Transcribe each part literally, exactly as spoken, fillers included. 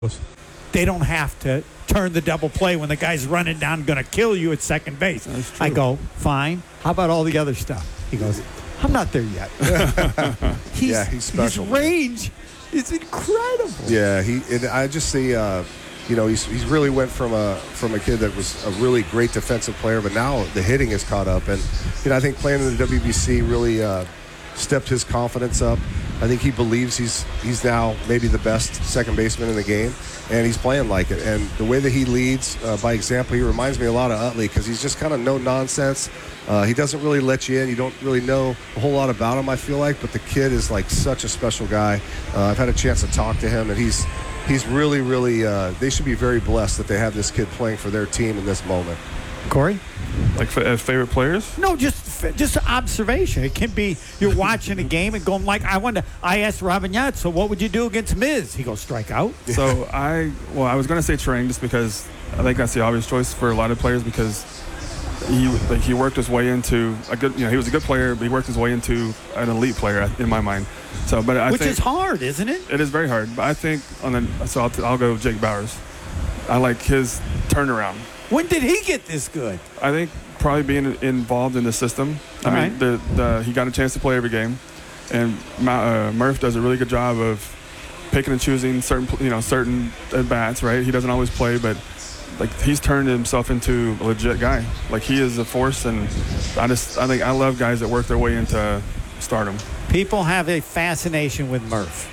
They don't have to turn the double play when the guy's running down going to kill you at second base. I go, fine. How about all the other stuff? He goes, I'm not there yet. he's, yeah, he's special. His range is incredible. Yeah, he. And I just see, uh, you know, he's he's really went from a from a kid that was a really great defensive player, but now the hitting has caught up, and you know, I think playing in the W B C really uh, stepped his confidence up. I think he believes he's he's now maybe the best second baseman in the game, and he's playing like it. And the way that he leads uh, by example, he reminds me a lot of Utley because he's just kind of no nonsense. Uh, he doesn't really let you in. You don't really know a whole lot about him, I feel like, but the kid is like such a special guy. Uh, I've had a chance to talk to him, and he's he's really, really, uh, they should be very blessed that they have this kid playing for their team in this moment. Corey? Like uh, favorite players? No, just just observation. It can be you're watching a game and going like, I wonder. I asked Robin Yacht, so what would you do against Miz? He goes, strike out. So I, well, I was gonna say Trang just because I think that's the obvious choice for a lot of players because he like he worked his way into a good, you know, he was a good player, but he worked his way into an elite player in my mind. So, but I which think is hard, isn't it? It is very hard. But I think on the so I'll, I'll go Jake Bowers. I like his turnaround. When did he get this good? I think probably being involved in the system. I All mean, right. the, the, he got a chance to play every game, and uh, Murph does a really good job of picking and choosing certain, you know, certain at bats. Right? He doesn't always play, but like he's turned himself into a legit guy. Like he is a force, and I just I think I love guys that work their way into stardom. People have a fascination with Murph.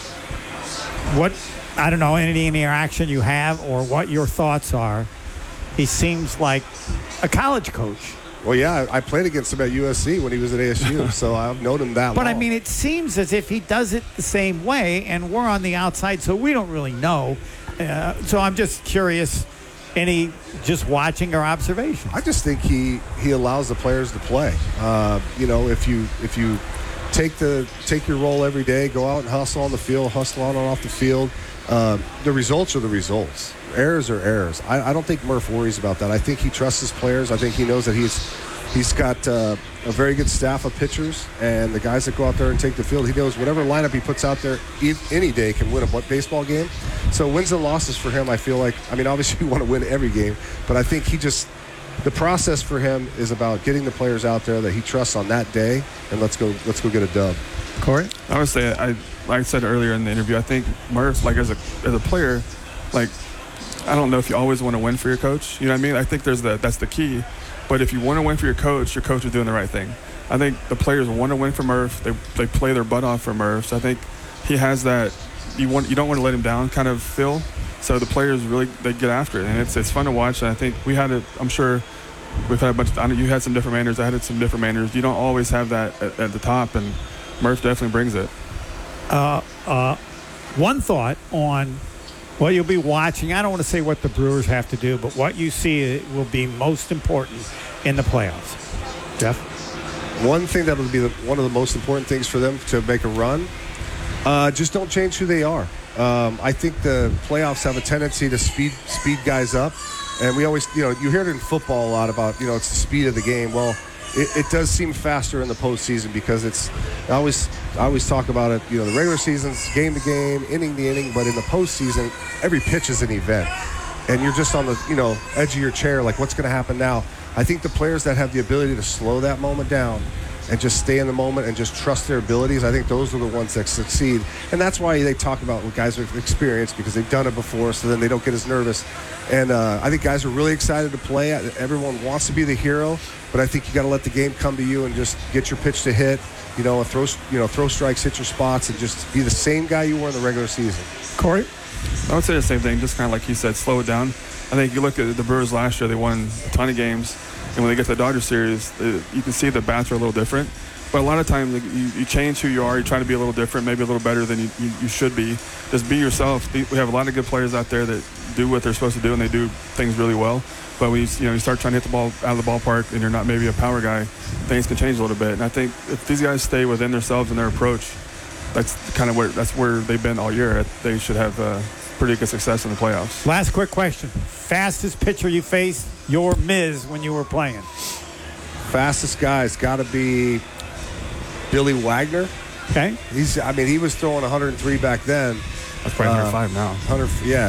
What I don't know any interaction you have or what your thoughts are. He seems like a college coach. Well, yeah, I, I played against him at U S C when he was at A S U, so I've known him that but long. But, I mean, it seems as if he does it the same way, and we're on the outside, so we don't really know. Uh, so I'm just curious, any just watching or observation? I just think he, he allows the players to play. Uh, you know, if you if you take the take your role every day, go out and hustle on the field, hustle on and off the field, uh, the results are the results. Errors are errors. I, I don't think Murph worries about that. I think he trusts his players. I think he knows that he's he's got uh, a very good staff of pitchers, and the guys that go out there and take the field, he knows whatever lineup he puts out there e- any day can win a baseball game. So wins and losses for him, I feel like, I mean, obviously you want to win every game, but I think he just, the process for him is about getting the players out there that he trusts on that day, and let's go let's go get a dub. Corey? I would say, I like I said earlier in the interview, I think Murph, like as a as a player, like I don't know if you always want to win for your coach. You know what I mean? I think there's the that's the key. But if you want to win for your coach, your coach is doing the right thing. I think the players want to win for Murph. They they play their butt off for Murph. So I think he has that you want you don't want to let him down kind of feel. So the players really they get after it, and it's it's fun to watch. And I think we had it. I'm sure we've had a bunch. Of, I know you had some different manners. I had some different manners. You don't always have that at, at the top, and Murph definitely brings it. Uh, uh, one thought on what you'll be watching. I don't want to say what the Brewers have to do, but what you see will be most important in the playoffs. Jeff? One thing that will be the, one of the most important things for them to make a run, uh, just don't change who they are. Um, I think the playoffs have a tendency to speed speed guys up. And we always, you know, you hear it in football a lot about, you know, it's the speed of the game. Well, it, it does seem faster in the postseason because it's, I always, I always talk about it, you know, the regular season's game to game, inning to inning, but in the postseason, every pitch is an event. And you're just on the, you know, edge of your chair, like what's going to happen now? I think the players that have the ability to slow that moment down and just stay in the moment and just trust their abilities, I think those are the ones that succeed. And that's why they talk about what guys are experienced because they've done it before, so then they don't get as nervous. And uh, I think guys are really excited to play. Everyone wants to be the hero, but I think you got to let the game come to you and just get your pitch to hit, you know, and throw, you know, throw strikes, hit your spots, and just be the same guy you were in the regular season. Corey? I would say the same thing, just kind of like he said, slow it down. I think you look at the Brewers last year, they won a ton of games. And when they get to the Dodgers series, you can see the bats are a little different. But a lot of times you, you change who you are. You try to be a little different, maybe a little better than you, you, you should be. Just be yourself. We have a lot of good players out there that do what they're supposed to do, and they do things really well. But when you, you know, you start trying to hit the ball out of the ballpark and you're not maybe a power guy, things can change a little bit. And I think if these guys stay within themselves and their approach, that's kind of where that's where they've been all year. They should have uh, pretty good success in the playoffs. Last quick question. Fastest pitcher you faced, your Miz, when you were playing? Fastest guy's got to be Billy Wagner. Okay. He's, I mean, he was throwing one hundred three back then. That's probably Uh, one hundred five now. one hundred, yeah.